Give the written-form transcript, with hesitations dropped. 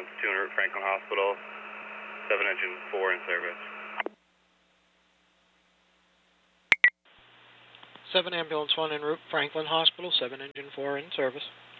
Ambulance 2 en route Franklin Hospital, 7 engine 4 in service. 7 Ambulance 1 en route Franklin Hospital, 7 engine 4 in service.